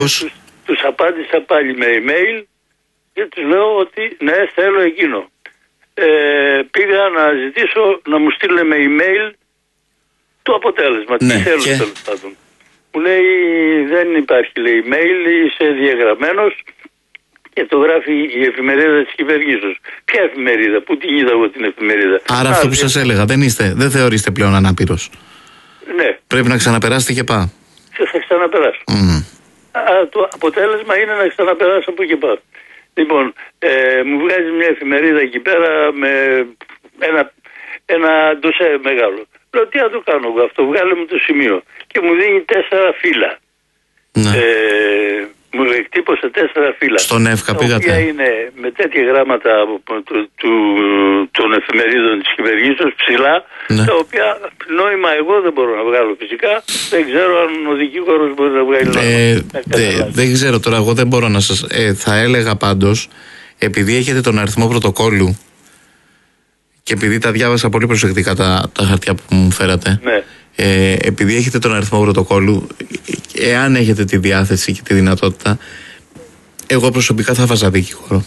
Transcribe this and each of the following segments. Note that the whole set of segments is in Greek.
Τους απάντησα πάλι με email και τους λέω ότι ναι, θέλω εκείνο. Πήγα να ζητήσω να μου στείλουν με email το αποτέλεσμα. Τι θέλω τέλος πάντων. Μου λέει δεν υπάρχει, λέει, email, είσαι διαγραμμένος και το γράφει η εφημερίδα της κυβερνήσεως. Ποια εφημερίδα, πού την είδα εγώ την εφημερίδα? Άρα αυτό που σας έλεγα, δεν θεωρείστε πλέον ανάπηρος. Ναι. Πρέπει να ξαναπεράσετε και πά. Θα ξαναπεράσω. Το αποτέλεσμα είναι να ξαναπεράσω από εκεί πάνω. Λοιπόν, μου βγάζει μια εφημερίδα εκεί πέρα με ένα ντοσέ μεγάλο. Λέω τι να το κάνω εγώ αυτό, βγάλε μου το σημείο. Και μου δίνει 4 φύλλα. Ναι. Μου εκτύπωσε 4 φύλλα. Στον ΕΦΚΑ πήγατε? Τα οποία είναι με τέτοια γράμματα των εφημερίδων της κυβερνήσεως ψηλά, ναι. Τα οποία νόημα εγώ δεν μπορώ να βγάλω φυσικά. Δεν ξέρω αν ο δικηγόρος μπορεί να βγάλει δεν ξέρω τώρα, εγώ δεν μπορώ να σας... θα έλεγα πάντως, επειδή έχετε τον αριθμό πρωτοκόλλου και επειδή τα διάβασα πολύ προσεκτικά τα χαρτιά που μου φέρατε, ναι. Επειδή έχετε τον αριθμό πρωτοκόλλου, εάν έχετε τη διάθεση και τη δυνατότητα, εγώ προσωπικά θα βάζα δικηγόρο.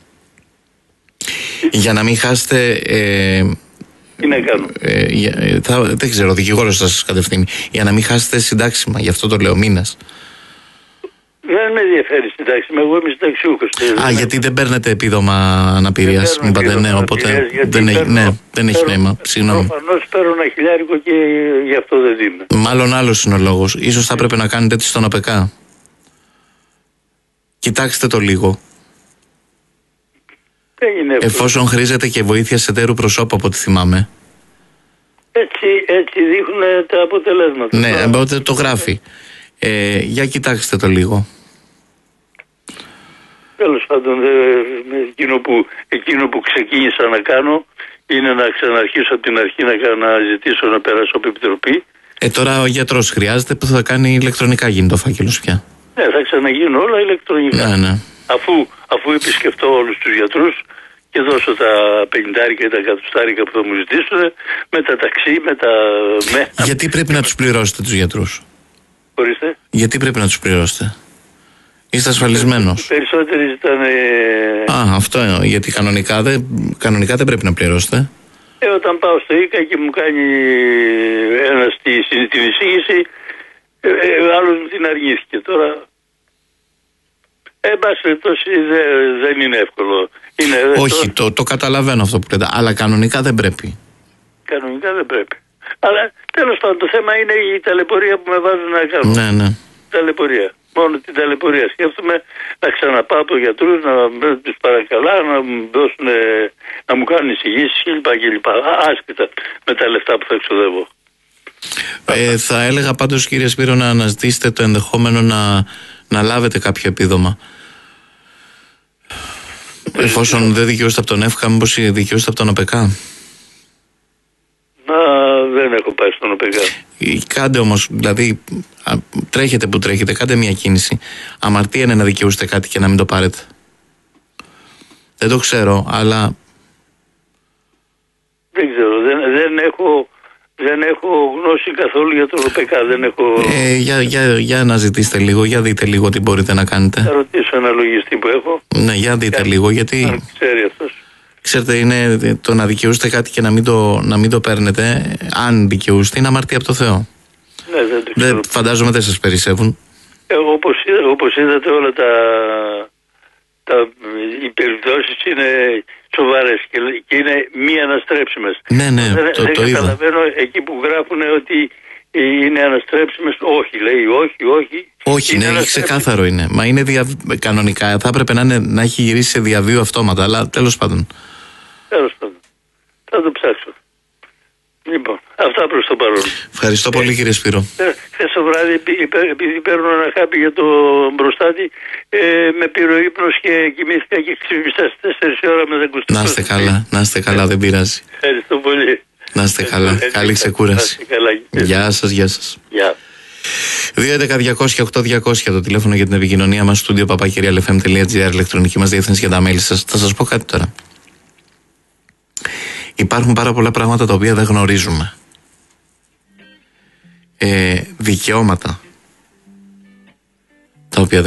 Για να μην χάσετε... τι να κάνω? Δεν ξέρω, δικηγόρος θα σας κατευθύνει. Για να μην χάσετε συντάξιμα, γι' αυτό το λέω, μήνας. Δεν με ενδιαφέρει συντάξιμα, εγώ είμαι συνταξιούχος. Γιατί δεν παίρνετε επίδομα αναπηρίας, μου είπατε, ναι, οπότε δεν έχει νόημα. Συγγνώμη. Προφανώς παίρνω ένα χιλιάρικο και γι' αυτό δεν δίνω. Μάλλον άλλος είναι ο λόγος. Ίσως θα έπρεπε να κάνετε έτσι στον ΑΠΕΚΑ. Κοιτάξτε το λίγο. Εφόσον χρήζεται και βοήθεια σε εταίρου προσώπου, από ό,τι θυμάμαι. Έτσι δείχνουν τα αποτελέσματα. Ναι, οπότε το γράφει. Για κοιτάξτε το λίγο. Τέλος πάντων, εκείνο που ξεκίνησα να κάνω είναι να ξαναρχίσω από την αρχή να ζητήσω να περάσω από επιτροπή. Τώρα ο γιατρός χρειάζεται που θα κάνει ηλεκτρονικά, γίνει το φάκελος πια. Ναι, θα ξαναγίνουν όλα ηλεκτρονικά. Ναι. Αφού επισκεφτώ όλους τους γιατρούς και δώσω τα 50 και τα 100 που θα μου ζητήσουν, με τα ταξί, Γιατί πρέπει να τους πληρώσετε τους γιατρούς? Ορίστε. Γιατί πρέπει να τους πληρώσετε? Είστε ασφαλισμένος? Περισσότεροι ζητάνε... Αυτό γιατί κανονικά δεν πρέπει να πληρώσετε. Όταν πάω στο ΙΚΑ και μου κάνει ένας την εισήγηση, άλλος μου την αρνήθηκε. Τώρα, εν πάση περιπτώσει, δεν είναι εύκολο. Όχι, το καταλαβαίνω αυτό που λέτε, αλλά κανονικά δεν πρέπει. Κανονικά δεν πρέπει. Αλλά τέλος πάντων, το θέμα είναι η ταλαιπωρία που με βάζουν να κάνω. Ναι. Ταλαιπωρία. Μόνο την ταλαιπωρία σκέφτομαι, να ξαναπάω από γιατρούς, να τους παρακαλά, να μου κάνουν εισηγήσεις κλπ. Άσχετα με τα λεφτά που θα εξοδεύω. Θα έλεγα πάντως, κύριε Σπύρο, να αναζητήσετε το ενδεχόμενο να λάβετε κάποιο επίδομα. Εφόσον δεν δικαιούστε από τον ΕΦΚΑ, μήπως δικαιούστε από τον ΟΠΕΚΑ? Δεν έχω πάει στον ΟΠΕΚΑ. Κάντε όμως, δηλαδή τρέχετε που τρέχετε, κάντε μια κίνηση. Αμαρτία είναι να δικαιούστε κάτι και να μην το πάρετε. Δεν το ξέρω, αλλά... Δεν ξέρω, δεν έχω γνώση καθόλου για τον ΟΠΕΚΑ. Για να ζητήσετε λίγο, για δείτε λίγο τι μπορείτε να κάνετε. Θα ρωτήσω ένα λογιστή που έχω. Ναι, για δείτε λίγο, γιατί... Αν ξέρει αυτός. Ξέρετε, είναι το να δικαιούστε κάτι και να μην το παίρνετε, αν δικαιούστε, είναι αμαρτία από το Θεό. Ναι, δεν το ξέρω. Φαντάζομαι δεν σας περισσεύουν. Όπως είδατε, όλα οι περιπτώσεις είναι σοβαρές και είναι μη αναστρέψιμες. Ναι, δεν καταλαβαίνω εκεί που γράφουν ότι είναι αναστρέψιμες. Όχι, λέει, όχι. Όχι, ναι, ξεκάθαρο είναι. Μα είναι κανονικά θα έπρεπε να έχει γυρίσει σε διαβίου αυτόματα, αλλά τέλος πάντων. Θα το ψάξω. Λοιπόν, αυτά προς το παρόν. Ευχαριστώ πολύ, κύριε Σπύρο. Χθες το βράδυ, επειδή παίρνω ένα χάπι για το μπροστάτι, με πήρε ο ύπνος και κοιμήθηκα και ξύπνησα στις 4 ώρα με 10. Να είστε καλά, δεν πειράζει. Ευχαριστώ πολύ. Να είστε καλά, καλή ξεκούραση. Γεια σας. Γεια. 2.11.200.8.200 το τηλέφωνο για την επικοινωνία μας, στούντιο @papakirialfm.gr, ηλεκτρονική μας διεύθυνση για τα mail σας. Θα σας πω κάτι τώρα. Υπάρχουν πάρα πολλά πράγματα τα οποία δεν γνωρίζουμε. Δικαιώματα τα οποία